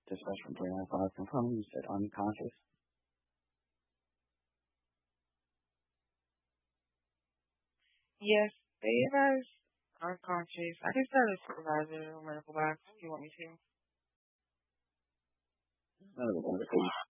dispatch from 395 confirming you said unconscious. Yes, they advised unconscious. I can start a supervisor or medical box if you want me to. Medical box, please.